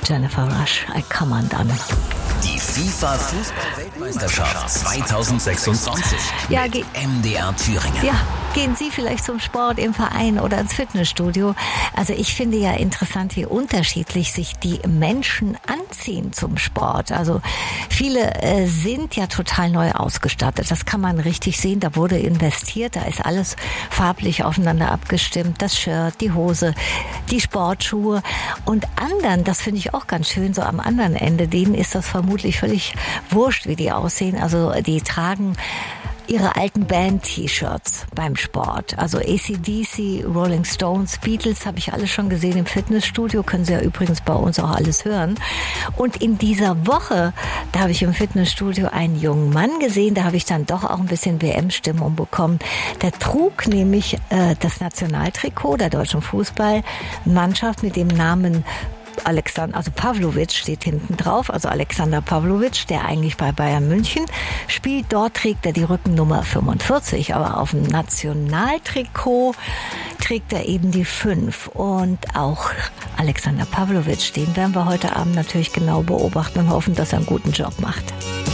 Jennifer Rush, I Come Undone. Die FIFA-Fußball-Weltmeisterschaft 2026 Ja, mit MDR Thüringen. Ja, gehen Sie vielleicht zum Sport im Verein oder ins Fitnessstudio? Also ich finde ja interessant, wie unterschiedlich sich die Menschen anziehen zum Sport. Also viele sind ja total neu ausgestattet. Das kann man richtig sehen. Da wurde investiert. Da ist alles farblich aufeinander abgestimmt. Das Shirt, die Hose, die Sportschuhe. Und anderen, das finde ich auch ganz schön, so am anderen Ende, denen ist das vermutlich völlig wurscht, wie die aussehen. Also die tragen ihre alten Band-T-Shirts beim Sport. Also AC/DC, Rolling Stones, Beatles habe ich alles schon gesehen im Fitnessstudio. Können Sie ja übrigens bei uns auch alles hören. Und in dieser Woche, da habe ich im Fitnessstudio einen jungen Mann gesehen. Da habe ich dann doch auch ein bisschen WM-Stimmung bekommen. Der trug nämlich das Nationaltrikot der deutschen Fußballmannschaft mit dem Namen Alexander, also Pavlovic steht hinten drauf, also Alexander Pavlovic, der eigentlich bei Bayern München spielt. Dort trägt er die Rückennummer 45, aber auf dem Nationaltrikot trägt er eben die 5. Und auch Alexander Pavlovic, den werden wir heute Abend natürlich genau beobachten und hoffen, dass er einen guten Job macht.